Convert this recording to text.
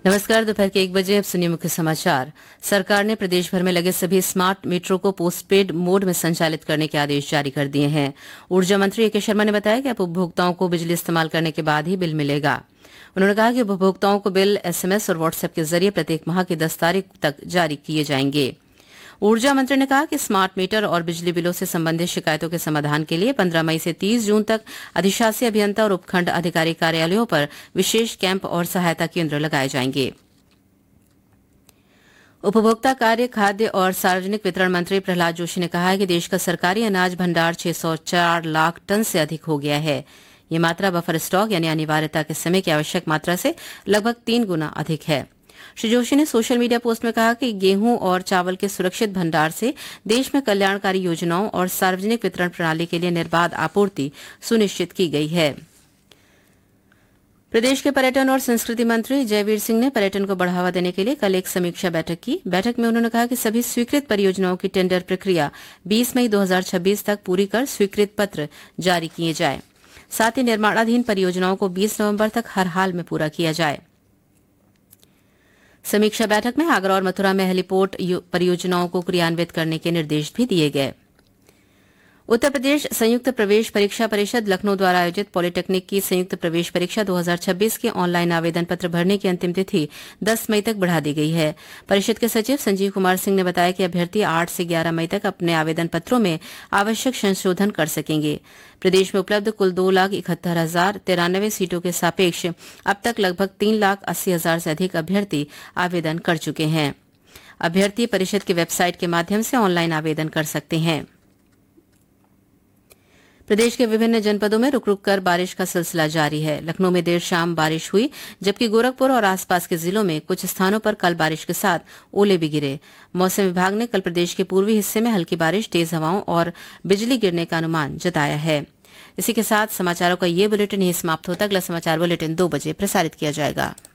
नमस्कार। दोपहर के 1 बजे अब सुनिए मुख्य समाचार। सरकार ने प्रदेश भर में लगे सभी स्मार्ट मीटरों को पोस्टपेड मोड में संचालित करने के आदेश जारी कर दिए हैं। ऊर्जा मंत्री ए.के. शर्मा ने बताया कि अब उपभोक्ताओं को बिजली इस्तेमाल करने के बाद ही बिल मिलेगा। उन्होंने कहा कि उपभोक्ताओं को बिल एसएमएस और व्हाट्सएप के जरिए प्रत्येक माह की 10 तारीख तक जारी किए जाएंगे। ऊर्जा मंत्री ने कहा कि स्मार्ट मीटर और बिजली बिलों से संबंधित शिकायतों के समाधान के लिए 15 मई से 30 जून तक अधिशासी अभियंता और उपखंड अधिकारी कार्यालयों पर विशेष कैंप और सहायता केंद्र लगाए जाएंगे। उपभोक्ता कार्य, खाद्य और सार्वजनिक वितरण मंत्री प्रहलाद जोशी ने कहा है कि देश का सरकारी अनाज भंडार 604 लाख टन से अधिक हो गया है। ये मात्रा बफर स्टॉक यानी अनिवार्यता के समय की आवश्यक मात्रा से लगभग 3 गुना अधिक है। श्री जोशी ने सोशल मीडिया पोस्ट में कहा कि गेहूं और चावल के सुरक्षित भंडार से देश में कल्याणकारी योजनाओं और सार्वजनिक वितरण प्रणाली के लिए निर्बाध आपूर्ति सुनिश्चित की गई है। प्रदेश के पर्यटन और संस्कृति मंत्री जयवीर सिंह ने पर्यटन को बढ़ावा देने के लिए कल एक समीक्षा बैठक की। बैठक में उन्होंने कहा कि सभी स्वीकृत परियोजनाओं की टेंडर प्रक्रिया 20 मई 2026 तक पूरी कर स्वीकृत पत्र जारी किए जाए। साथ ही निर्माणाधीन परियोजनाओं को 20 नवंबर तक हर हाल में पूरा किया जाए। समीक्षा बैठक में आगरा और मथुरा में हेलीपोर्ट परियोजनाओं को क्रियान्वित करने के निर्देश भी दिए गए। उत्तर प्रदेश संयुक्त प्रवेश परीक्षा परिषद लखनऊ द्वारा आयोजित पॉलिटेक्निक की संयुक्त प्रवेश परीक्षा 2026 के ऑनलाइन आवेदन पत्र भरने की अंतिम तिथि 10 मई तक बढ़ा दी गई है। परिषद के सचिव संजीव कुमार सिंह ने बताया कि अभ्यर्थी 8 से 11 मई तक अपने आवेदन पत्रों में आवश्यक संशोधन कर सकेंगे। प्रदेश में उपलब्ध कुल 2,71,093 सीटों के सापेक्ष अब तक लगभग 3,80,000 से अधिक अभ्यर्थी आवेदन कर चुके हैं। अभ्यर्थी परिषद की वेबसाइट के माध्यम से ऑनलाइन आवेदन कर सकते हैं। प्रदेश के विभिन्न जनपदों में रुक रुक कर बारिश का सिलसिला जारी है। लखनऊ में देर शाम बारिश हुई, जबकि गोरखपुर और आसपास के जिलों में कुछ स्थानों पर कल बारिश के साथ ओले भी गिरे। मौसम विभाग ने कल प्रदेश के पूर्वी हिस्से में हल्की बारिश, तेज हवाओं और बिजली गिरने का अनुमान जताया है। इसी के साथ समाचारों का ये बुलेटिन यही समाप्त होता है। अगला समाचार बुलेटिन 2 बजे प्रसारित किया जाएगा।